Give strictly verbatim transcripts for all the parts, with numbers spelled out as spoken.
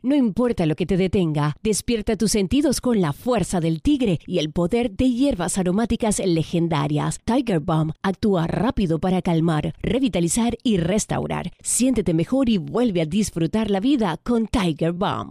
No importa lo que te detenga, despierta tus sentidos con la fuerza del tigre y el poder de hierbas aromáticas legendarias. Tiger Balm actúa rápido para calmar, revitalizar y restaurar. Siéntete mejor y vuelve a disfrutar la vida con Tiger Balm.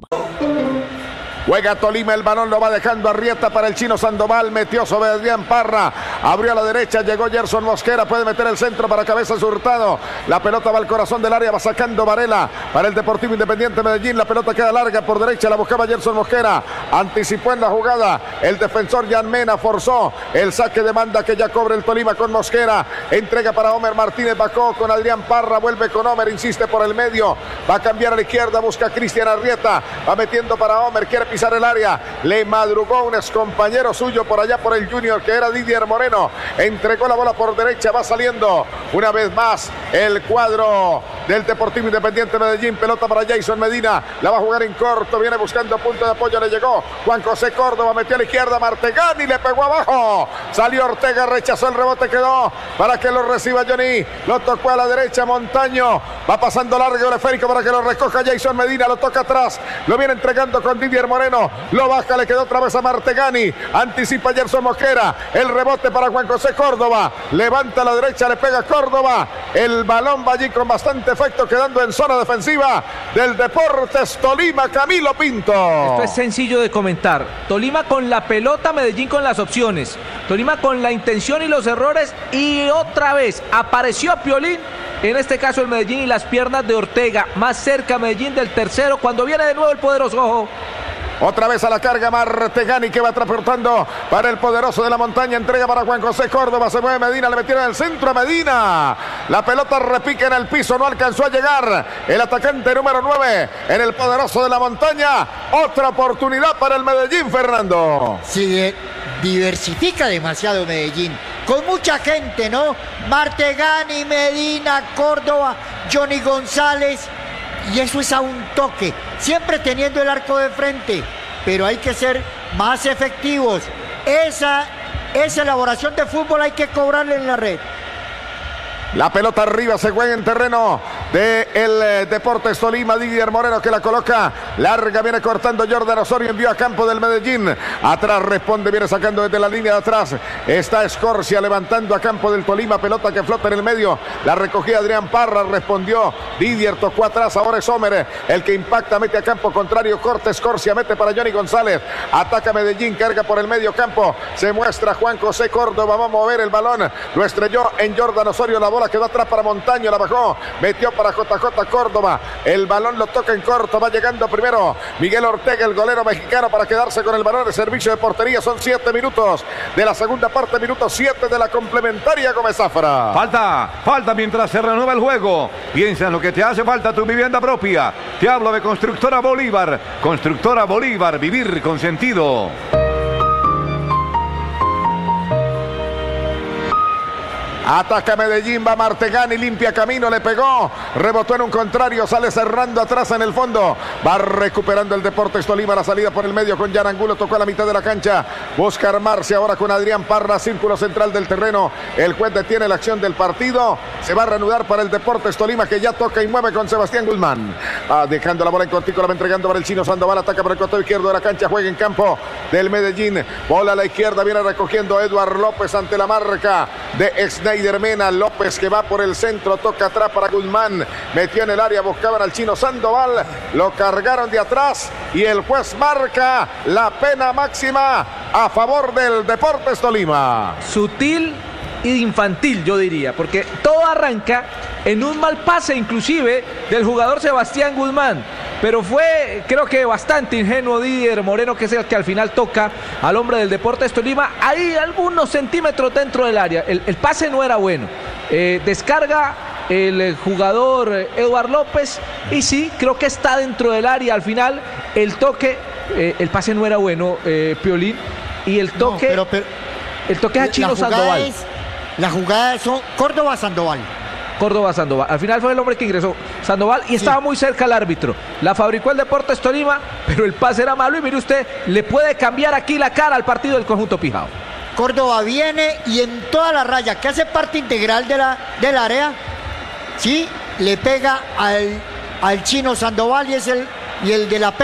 Juega Tolima, el balón lo va dejando Arrieta para el chino Sandoval, metió sobre Adrián Parra, abrió a la derecha, llegó Gerson Mosquera, puede meter el centro para Cabezas Hurtado, la pelota va al corazón del área, va sacando Varela para el Deportivo Independiente Medellín, la pelota queda larga por derecha, la buscaba Gerson Mosquera, anticipó en la jugada, el defensor Jan Mena forzó el saque de banda que ya cobra el Tolima con Mosquera, entrega para Homer Martínez, bajó con Adrián Parra, vuelve con Homer, insiste por el medio, va a cambiar a la izquierda, busca a Cristian Arrieta, va metiendo para Homer, quiere pisar el área, le madrugó un excompañero suyo por allá por el Junior que era Didier Moreno, entregó la bola por derecha, va saliendo una vez más el cuadro del Deportivo Independiente Medellín, pelota para Jason Medina, la va a jugar en corto, viene buscando punto de apoyo, le llegó Juan José Córdoba, metió a la izquierda Martegani, le pegó abajo, salió Ortega, rechazó el rebote, quedó para que lo reciba Johnny, lo tocó a la derecha Montaño, va pasando largo el esférico para que lo recoja Jason Medina, lo toca atrás, lo viene entregando con Didier Moreno, lo baja, le quedó otra vez a Martegani, anticipa Gerson Mosquera, el rebote para Juan José Córdoba, levanta a la derecha, le pega Córdoba, el balón va allí con bastante efecto, quedando en zona defensiva del Deportes Tolima, Camilo Pinto. Esto es sencillo de comentar, Tolima con la pelota, Medellín con las opciones, Tolima con la intención y los errores, y otra vez apareció Piolín, en este caso el Medellín y las piernas de Ortega, más cerca Medellín del tercero, cuando viene de nuevo el poderoso, ojo. Otra vez a la carga Martegani que va transportando para el poderoso de la montaña. Entrega para Juan José Córdoba. Se mueve Medina. Le metieron en el centro a Medina. La pelota repica en el piso. No alcanzó a llegar el atacante número nueve en el poderoso de la montaña. Otra oportunidad para el Medellín, Fernando. Sí, diversifica demasiado Medellín. Con mucha gente, ¿no? Martegani, Medina, Córdoba, Johnny González. Y eso es a un toque, siempre teniendo el arco de frente, pero hay que ser más efectivos. Esa, esa elaboración de fútbol hay que cobrarle en la red. La pelota arriba se juega en terreno del eh, Deportes Tolima. Didier Moreno que la coloca larga, viene cortando Jordan Osorio, envió a campo del Medellín. Atrás responde, viene sacando desde la línea de atrás. Está Escorcia levantando a campo del Tolima, pelota que flota en el medio. La recogía Adrián Parra, respondió Didier, tocó atrás, ahora es Homer el que impacta, mete a campo contrario, corta Escorcia, mete para Johnny González. Ataca Medellín, carga por el medio campo. Se muestra Juan José Córdoba, va a mover el balón. Lo estrelló en Jordan Osorio, la bola quedó atrás para Montaño, la bajó, metió para J J Córdoba, el balón lo toca en corto, va llegando primero Miguel Ortega, el golero mexicano, para quedarse con el balón de servicio de portería. Son siete minutos de la segunda parte, minuto siete de la complementaria. Gómez Zafra. Falta, falta mientras se renueva el juego. Piensa en lo que te hace falta, tu vivienda propia. Te hablo de Constructora Bolívar. Constructora Bolívar, vivir con sentido. Ataca Medellín, va Martegani, limpia camino, le pegó, rebotó en un contrario, sale cerrando atrás en el fondo, va recuperando el Deportes Tolima, la salida por el medio con Jan Angulo, tocó a la mitad de la cancha, busca armarse ahora con Adrián Parra, círculo central del terreno, el juez detiene la acción del partido, se va a reanudar para el Deportes Tolima que ya toca y mueve con Sebastián Guzmán, ah, dejando la bola en cortico, la va entregando para el chino Sandoval, ataca por el costado izquierdo de la cancha, juega en campo del Medellín, bola a la izquierda, viene recogiendo Eduard López ante la marca de Schneider Mena. López que va por el centro, toca atrás para Guzmán, metió en el área, buscaban al chino Sandoval, lo cargaron de atrás y el juez marca la pena máxima a favor del Deportes Tolima. Sutil y infantil, yo diría, porque todo arranca en un mal pase inclusive del jugador Sebastián Guzmán, pero fue creo que bastante ingenuo Didier Moreno, que es el que al final toca al hombre del Deportes Tolima, ahí algunos centímetros dentro del área, el, el pase no era bueno, eh, descarga el jugador Eduard López y sí, creo que está dentro del área, al final el toque, eh, el pase no era bueno, eh, Piolín, y el toque, no, pero, pero, el toque es a Chino Sandoval. Es, la jugada es Córdoba Sandoval. Córdoba Sandoval, al final fue el hombre que ingresó Sandoval y estaba sí. muy cerca el árbitro, la fabricó el Deportes Tolima, pero el pase era malo y mire usted, le puede cambiar aquí la cara al partido del conjunto Pijao. Córdoba viene y en toda la raya, que hace parte integral de la, del área, sí, le pega al, al chino Sandoval y es el, y el de la